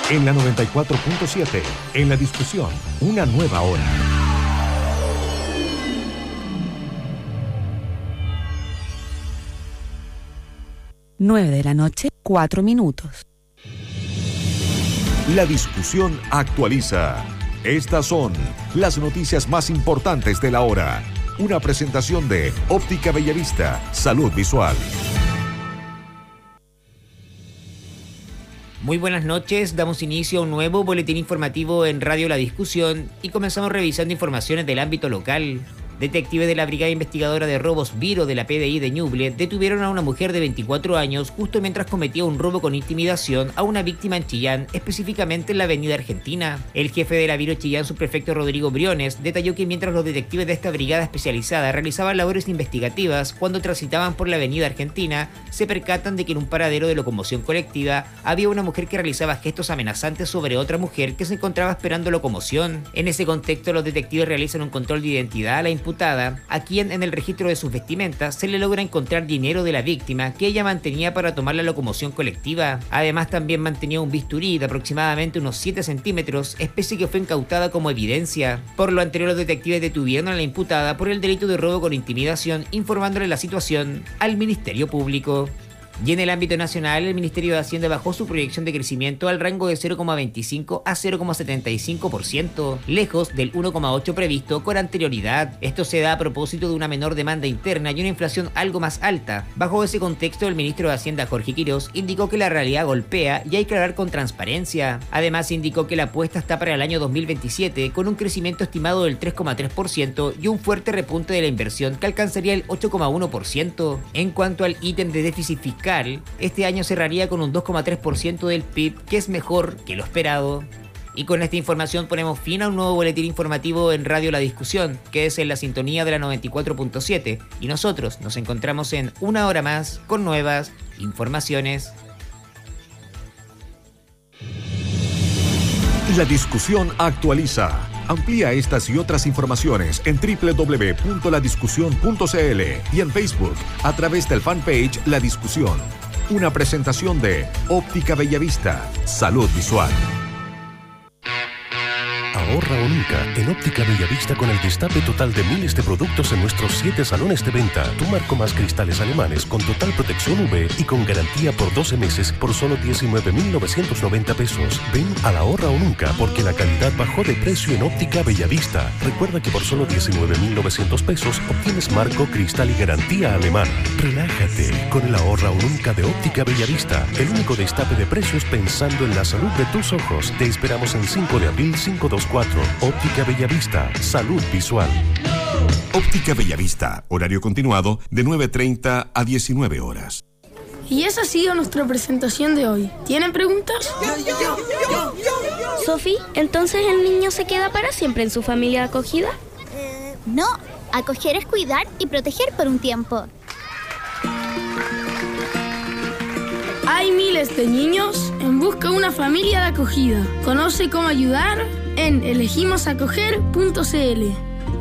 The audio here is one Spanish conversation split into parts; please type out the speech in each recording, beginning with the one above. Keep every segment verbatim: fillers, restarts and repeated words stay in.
En la noventa y cuatro punto siete, en La Discusión, una nueva hora. nueve de la noche, cuatro minutos. La Discusión actualiza. Estas son las noticias más importantes de la hora. Una presentación de Óptica Bellavista, Salud Visual. Muy buenas noches, damos inicio a un nuevo boletín informativo en Radio La Discusión y comenzamos revisando informaciones del ámbito local. Detectives de la Brigada Investigadora de Robos Viro de la P D I de Ñuble detuvieron a una mujer de veinticuatro años justo mientras cometía un robo con intimidación a una víctima en Chillán, específicamente en la Avenida Argentina. El jefe de la Viro Chillán, subprefecto Rodrigo Briones, detalló que mientras los detectives de esta brigada especializada realizaban labores investigativas, cuando transitaban por la Avenida Argentina, se percatan de que en un paradero de locomoción colectiva había una mujer que realizaba gestos amenazantes sobre otra mujer que se encontraba esperando locomoción. En ese contexto, los detectives realizan un control de identidad a la imputada, a quien en el registro de sus vestimentas se le logra encontrar dinero de la víctima que ella mantenía para tomar la locomoción colectiva. Además, también mantenía un bisturí de aproximadamente unos siete centímetros, especie que fue incautada como evidencia. Por lo anterior, los detectives detuvieron a la imputada por el delito de robo con intimidación, informándole la situación al Ministerio Público. Y en el ámbito nacional, el Ministerio de Hacienda bajó su proyección de crecimiento al rango de cero coma veinticinco a cero coma setenta y cinco por ciento, lejos del uno coma ocho por ciento previsto con anterioridad. Esto se da a propósito de una menor demanda interna y una inflación algo más alta. Bajo ese contexto, el ministro de Hacienda, Jorge Quirós, indicó que la realidad golpea y hay que hablar con transparencia. Además, indicó que la apuesta está para el año dos mil veintisiete con un crecimiento estimado del tres coma tres por ciento y un fuerte repunte de la inversión que alcanzaría el ocho coma uno por ciento. En cuanto al ítem de déficit fiscal, este año cerraría con un dos coma tres por ciento del P I B, que es mejor que lo esperado. Y con esta información ponemos fin a un nuevo boletín informativo en Radio La Discusión, que es en la sintonía de la noventa y cuatro punto siete, y nosotros nos encontramos en una hora más con nuevas informaciones. La Discusión actualiza. Amplía estas y otras informaciones en doble u doble u doble u punto la discusión punto c l y en Facebook a través del fanpage La Discusión. Una presentación de Óptica Bellavista, Salud Visual. Ahorra o nunca en Óptica Bellavista con el destape total de miles de productos en nuestros siete salones de venta. Tu marco más cristales alemanes con total protección U V y con garantía por doce meses por solo diecinueve mil novecientos noventa pesos. Ven a la Ahorra o nunca porque la calidad bajó de precio en Óptica Bellavista. Recuerda que por solo diecinueve mil novecientos pesos obtienes marco, cristal y garantía alemana. Relájate con el Ahorra o nunca de Óptica Bellavista. El único destape de precios pensando en la salud de tus ojos. Te esperamos en cinco de abril cinco dos cuatro. Óptica Bellavista, Salud Visual. Óptica Bellavista, horario continuado de nueve treinta a diecinueve horas. Y esa ha sido nuestra presentación de hoy. ¿Tienen preguntas? Sofi, ¿entonces el niño se queda para siempre en su familia de acogida? Eh, no, acoger es cuidar y proteger por un tiempo. Hay miles de niños en busca de una familia de acogida. Conoce cómo ayudar en elegimos acoger punto c l.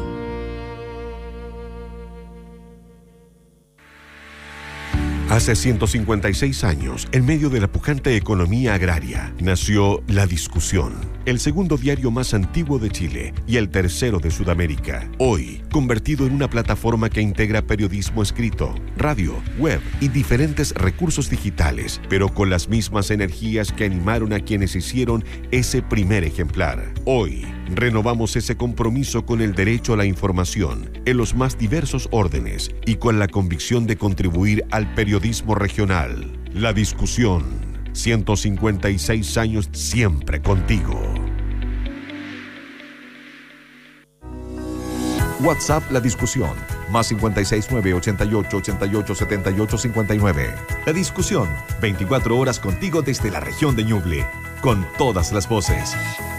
Hace ciento cincuenta y seis años, en medio de la pujante economía agraria, nació La Discusión, el segundo diario más antiguo de Chile y el tercero de Sudamérica. Hoy, convertido en una plataforma que integra periodismo escrito, radio, web y diferentes recursos digitales, pero con las mismas energías que animaron a quienes hicieron ese primer ejemplar. Hoy, renovamos ese compromiso con el derecho a la información en los más diversos órdenes y con la convicción de contribuir al periodismo regional. La Discusión, ciento cincuenta y seis años siempre contigo. WhatsApp La Discusión, más cincuenta y seis nueve ochenta y ocho ochenta y ocho setenta y ocho cincuenta y nueve. La Discusión, veinticuatro horas contigo desde la región de Ñuble, con todas las voces.